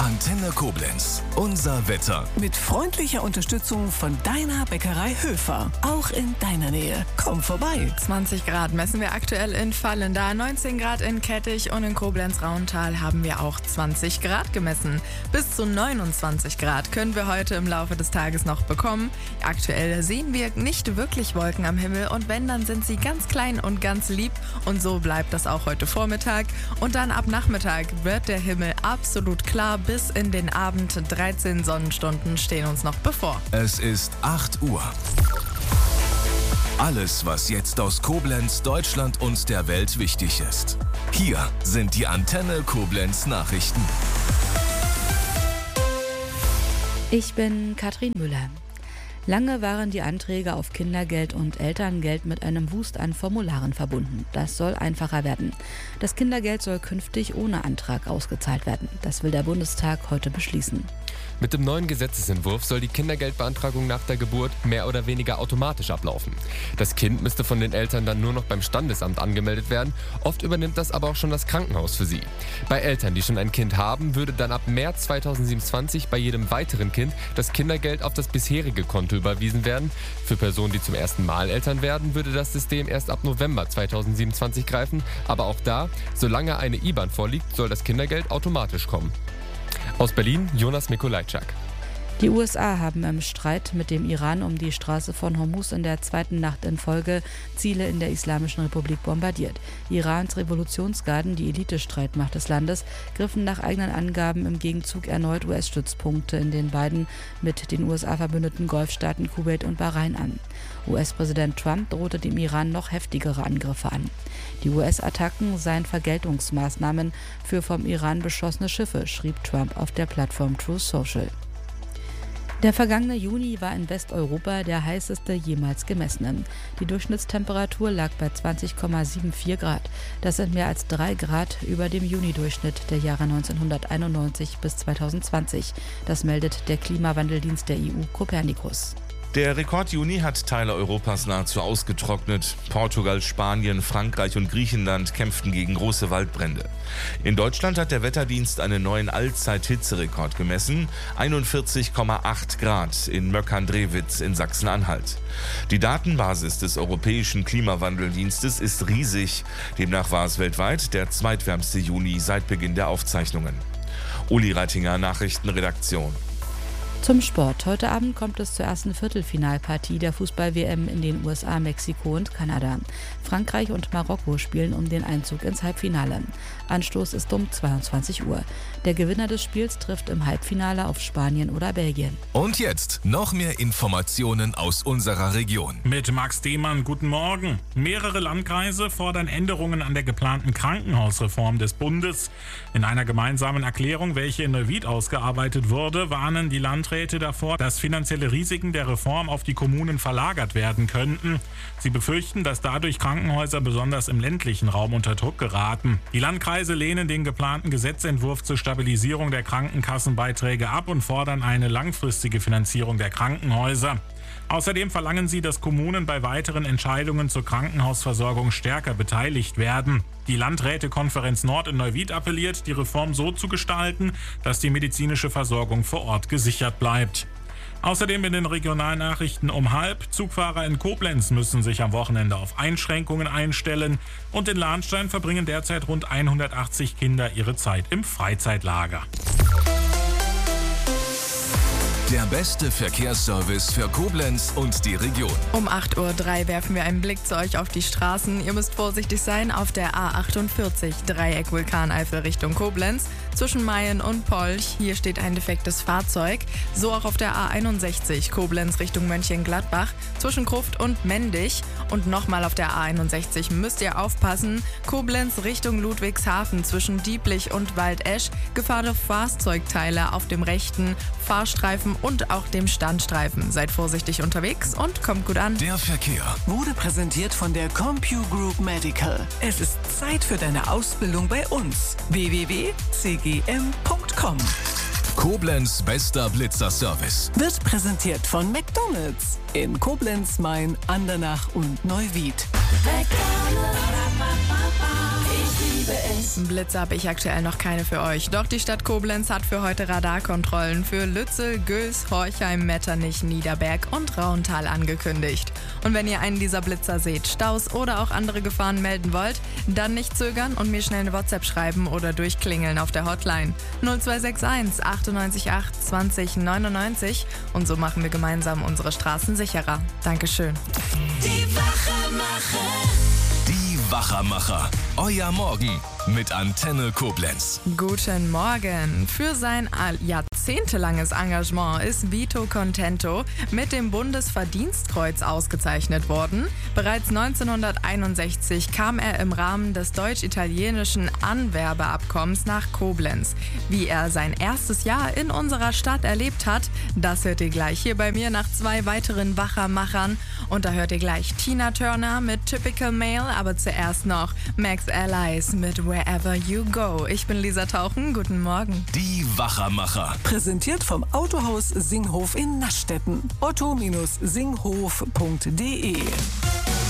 Antenne Koblenz. Unser Wetter. Mit freundlicher Unterstützung von deiner Bäckerei Höfer. Auch in deiner Nähe. Komm vorbei. 20 Grad messen wir aktuell in Vallendar, 19 Grad in Kettich und in Koblenz-Rauental haben wir auch 20 Grad gemessen. Bis zu 29 Grad können wir heute im Laufe des Tages noch bekommen. Aktuell sehen wir nicht wirklich Wolken am Himmel und wenn, dann sind sie ganz klein und ganz lieb und so bleibt das auch heute Vormittag. Und dann ab Nachmittag wird der Himmel absolut klar. Bis in den Abend 13 Sonnenstunden stehen uns noch bevor. Es ist 8 Uhr. Alles, was jetzt aus Koblenz, Deutschland und der Welt wichtig ist. Hier sind die Antenne Koblenz Nachrichten. Ich bin Katrin Müller. Lange waren die Anträge auf Kindergeld und Elterngeld mit einem Wust an Formularen verbunden. Das soll einfacher werden. Das Kindergeld soll künftig ohne Antrag ausgezahlt werden. Das will der Bundestag heute beschließen. Mit dem neuen Gesetzesentwurf soll die Kindergeldbeantragung nach der Geburt mehr oder weniger automatisch ablaufen. Das Kind müsste von den Eltern dann nur noch beim Standesamt angemeldet werden. Oft übernimmt das aber auch schon das Krankenhaus für sie. Bei Eltern, die schon ein Kind haben, würde dann ab März 2027 bei jedem weiteren Kind das Kindergeld auf das bisherige Konto überwiesen werden. Für Personen, die zum ersten Mal Eltern werden, würde das System erst ab November 2027 greifen. Aber auch da, solange eine IBAN vorliegt, soll das Kindergeld automatisch kommen. Aus Berlin, Jonas Mikolajczak. Die USA haben im Streit mit dem Iran um die Straße von Hormuz in der zweiten Nacht in Folge Ziele in der Islamischen Republik bombardiert. Irans Revolutionsgarden, die Elitestreitmacht des Landes, griffen nach eigenen Angaben im Gegenzug erneut US-Stützpunkte in den beiden mit den USA verbündeten Golfstaaten Kuwait und Bahrain an. US-Präsident Trump drohte dem Iran noch heftigere Angriffe an. Die US-Attacken seien Vergeltungsmaßnahmen für vom Iran beschossene Schiffe, schrieb Trump auf der Plattform Truth Social. Der vergangene Juni war in Westeuropa der heißeste jemals gemessene. Die Durchschnittstemperatur lag bei 20,74 Grad. Das sind mehr als 3 Grad über dem Junidurchschnitt der Jahre 1991 bis 2020. Das meldet der Klimawandeldienst der EU Copernicus. Der Rekord-Juni hat Teile Europas nahezu ausgetrocknet. Portugal, Spanien, Frankreich und Griechenland kämpften gegen große Waldbrände. In Deutschland hat der Wetterdienst einen neuen Allzeit-Hitzerekord gemessen. 41,8 Grad in Möckern-Drewitz in Sachsen-Anhalt. Die Datenbasis des Europäischen Klimawandeldienstes ist riesig. Demnach war es weltweit der zweitwärmste Juni seit Beginn der Aufzeichnungen. Uli Reitinger, Nachrichtenredaktion. Zum Sport. Heute Abend kommt es zur ersten Viertelfinalpartie der Fußball-WM in den USA, Mexiko und Kanada. Frankreich und Marokko spielen um den Einzug ins Halbfinale. Anstoß ist um 22 Uhr. Der Gewinner des Spiels trifft im Halbfinale auf Spanien oder Belgien. Und jetzt noch mehr Informationen aus unserer Region. Mit Max Dehmann, guten Morgen. Mehrere Landkreise fordern Änderungen an der geplanten Krankenhausreform des Bundes. In einer gemeinsamen Erklärung, welche in Neuwied ausgearbeitet wurde, warnen die Landräte davor, dass finanzielle Risiken der Reform auf die Kommunen verlagert werden könnten. Sie befürchten, dass dadurch Krankenhäuser besonders im ländlichen Raum unter Druck geraten. Die Landkreise lehnen den geplanten Gesetzentwurf zur Stabilisierung der Krankenkassenbeiträge ab und fordern eine langfristige Finanzierung der Krankenhäuser. Außerdem verlangen sie, dass Kommunen bei weiteren Entscheidungen zur Krankenhausversorgung stärker beteiligt werden. Die Landrätekonferenz Nord in Neuwied appelliert, die Reform so zu gestalten, dass die medizinische Versorgung vor Ort gesichert bleibt. Außerdem in den Regionalnachrichten um 12:30: Zugfahrer in Koblenz müssen sich am Wochenende auf Einschränkungen einstellen und in Lahnstein verbringen derzeit rund 180 Kinder ihre Zeit im Freizeitlager. Der beste Verkehrsservice für Koblenz und die Region. Um 8:03 Uhr werfen wir einen Blick zu euch auf die Straßen. Ihr müsst vorsichtig sein auf der A48, Dreieck Vulkaneifel Richtung Koblenz. Zwischen Mayen und Polch, hier steht ein defektes Fahrzeug. So auch auf der A61, Koblenz Richtung Mönchengladbach. Zwischen Gruft und Mendig. Und nochmal auf der A61 müsst ihr aufpassen. Koblenz Richtung Ludwigshafen zwischen Dieblich und Waldesch. Gefahr durch Fahrzeugteile auf dem rechten Fahrstreifen und auch dem Standstreifen. Seid vorsichtig unterwegs und kommt gut an. Der Verkehr Wurde präsentiert von der CompuGroup Medical. Es ist Zeit für deine Ausbildung bei uns. www.cgm.com. Koblenz bester Blitzerservice. Wird präsentiert von McDonald's in Koblenz, Main, Andernach und Neuwied. McDonald's, ich liebe es. Blitze habe ich aktuell noch keine für euch. Doch die Stadt Koblenz hat für heute Radarkontrollen für Lützel, Güls, Horchheim, Metternich, Niederberg und Rauntal angekündigt. Und wenn ihr einen dieser Blitzer seht, Staus oder auch andere Gefahren melden wollt, dann nicht zögern und mir schnell eine WhatsApp schreiben oder durchklingeln auf der Hotline 0261 98 8 20 99 und so machen wir gemeinsam unsere Straßen sicherer. Dankeschön. Die Wachermacher. Euer Morgen mit Antenne Koblenz. Guten Morgen. Für sein jahrzehntelanges Engagement ist Vito Contento mit dem Bundesverdienstkreuz ausgezeichnet worden. Bereits 1961 kam er im Rahmen des deutsch-italienischen Anwerbeabkommens nach Koblenz. Wie er sein erstes Jahr in unserer Stadt erlebt hat, das hört ihr gleich hier bei mir nach 2 weiteren Wachermachern. Und da hört ihr gleich Tina Turner mit Typical Male, aber zuerst noch Max Allies mit Wherever You Go. Ich bin Lisa Tauchen, guten Morgen. Die Wachermacher. Präsentiert vom Autohaus Singhof in Naschdetten. otto-singhof.de